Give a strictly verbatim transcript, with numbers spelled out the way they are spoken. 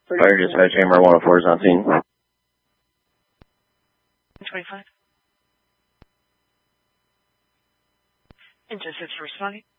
Fire dispatch, Hammer one oh four is on scene. twenty-five. Intercept responding.